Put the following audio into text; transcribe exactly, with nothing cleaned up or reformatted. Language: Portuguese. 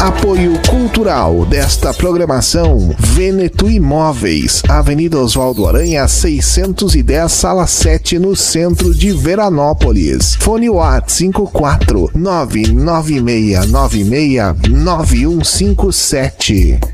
Apoio cultural desta programação: Veneto Imóveis, Avenida Oswaldo Aranha, seiscentos e dez, sala sete, no centro de Veranópolis. Fone WhatsApp cinco quatro nove nove seis nove seis nove um cinco sete.